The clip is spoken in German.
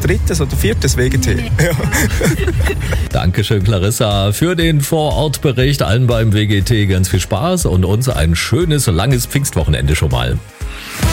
drittes oder viertes WGT. Ja. Dankeschön, Clarissa, für den Vorortbericht. Allen beim WGT ganz viel Spaß und uns ein schönes, langes Pfingstwochenende schon mal.